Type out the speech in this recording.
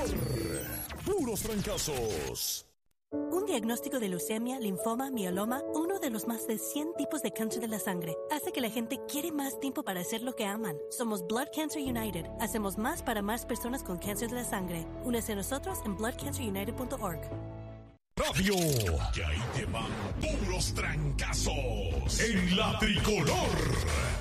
Puros Trancazos. Un diagnóstico de leucemia, linfoma, mieloma, uno de los más de 100 tipos de cáncer de la sangre, hace que la gente quiere más tiempo para hacer lo que aman. Somos Blood Cancer United. Hacemos más para más personas con cáncer de la sangre. Únese a nosotros en bloodcancerunited.org. Radio. Y ahí te van puros trancazos en la tricolor.